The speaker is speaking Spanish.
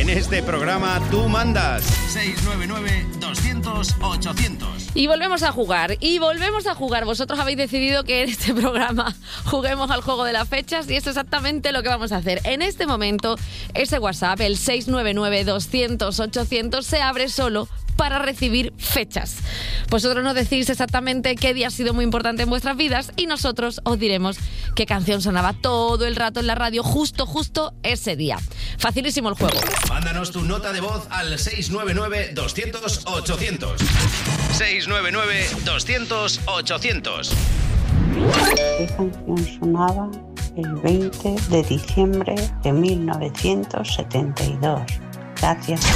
En este programa tú mandas. 699-200-800. Y volvemos a jugar. Vosotros habéis decidido que en este programa juguemos al juego de las fechas y es exactamente lo que vamos a hacer. En este momento, ese WhatsApp, el 699-200-800, se abre solo para recibir fechas. Vosotros nos decís exactamente qué día ha sido muy importante en vuestras vidas y nosotros os diremos qué canción sonaba todo el rato en la radio justo ese día. Facilísimo el juego. Mándanos tu nota de voz al 699-200-800. 699-200-800. ¿Qué canción sonaba el 20 de diciembre de 1972? Gracias.